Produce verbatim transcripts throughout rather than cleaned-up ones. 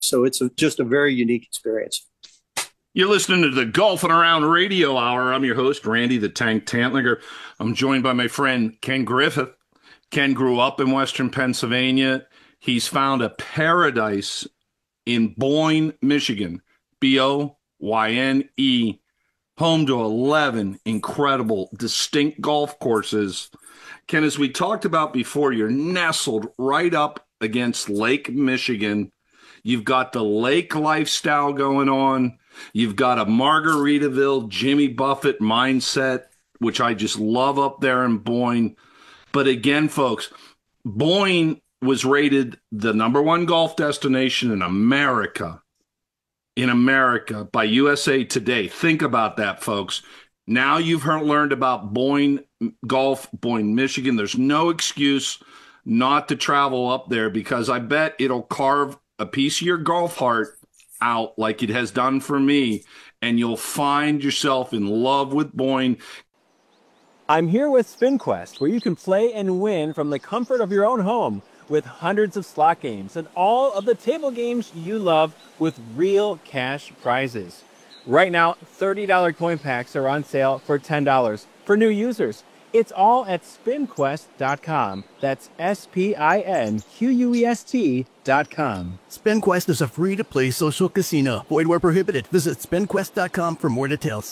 So it's a, just a very unique experience. You're listening to the Golfing Around Radio Hour. I'm your host, Randy the Tank Tantlinger. I'm joined by my friend, Ken Griffith. Ken grew up in Western Pennsylvania. He's found a paradise in Boyne, Michigan, B O Y N E, home to eleven incredible, distinct golf courses. Ken, as we talked about before, you're nestled right up against Lake Michigan. You've got the lake lifestyle going on. You've got a Margaritaville, Jimmy Buffett mindset, which I just love up there in Boyne. But again, folks, Boyne was rated the number one golf destination in America, in America by U S A Today. Think about that, folks. Now you've heard, learned about Boyne Golf, Boyne, Michigan. There's no excuse not to travel up there, because I bet it'll carve a piece of your golf heart out like it has done for me, and you'll find yourself in love with Boyne. I'm here with SpinQuest, where you can play and win from the comfort of your own home with hundreds of slot games and all of the table games you love with real cash prizes. Right now, thirty dollar coin packs are on sale for ten dollars for new users. It's all at spin quest dot com. That's S P I N Q U E S T dot com. SpinQuest is a free-to-play social casino. Void where prohibited. Visit spin quest dot com for more details.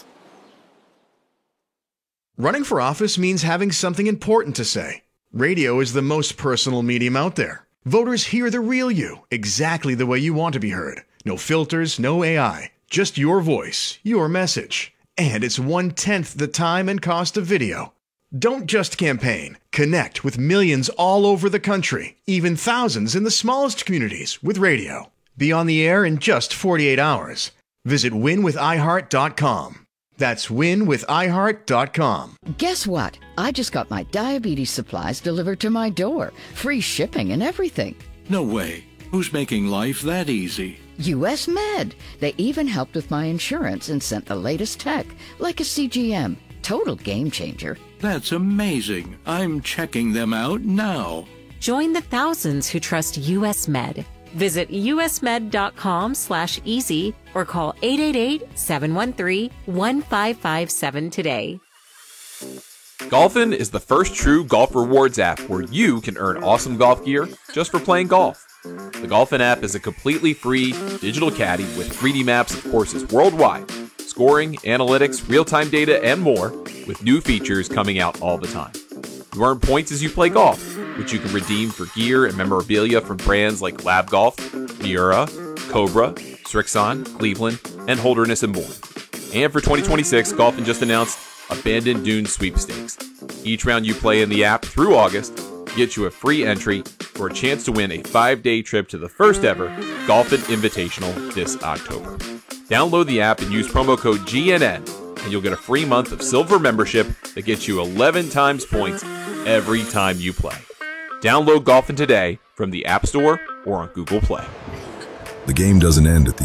Running for office means having something important to say. Radio is the most personal medium out there. Voters hear the real you, exactly the way you want to be heard. No filters, no A I. Just your voice, your message. And it's one-tenth the time and cost of video. Don't just campaign. Connect with millions all over the country, even thousands in the smallest communities with radio. Be on the air in just forty-eight hours. Visit win with i heart dot com. That's win with i heart dot com. Guess what? I just got my diabetes supplies delivered to my door. Free shipping and everything. No way. Who's making life that easy? U S Med. They even helped with my insurance and sent the latest tech, like a C G M. Total game changer. That's amazing. I'm checking them out now. Join the thousands who trust U S Med. Visit usmed.com slash easy or call eight eight eight, seven one three, one five five seven today. Golfin is the first true golf rewards app where you can earn awesome golf gear just for playing golf. The Golfin app is a completely free digital caddy with three D maps of courses worldwide, scoring, analytics, real-time data, and more, with new features coming out all the time. You earn points as you play golf, which you can redeem for gear and memorabilia from brands like Lab Golf, Miura, Cobra, Srixon, Cleveland, and Holderness and Bourne. And for twenty twenty-six, Golfin just announced Abandoned Dunes Sweepstakes. Each round you play in the app through August gets you a free entry for a chance to win a five-day trip to the first ever Golfin Invitational this October. Download the app and use promo code G N N, and you'll get a free month of silver membership that gets you eleven times points every time you play. Download Golfin today from the App Store or on Google Play. The game doesn't end at the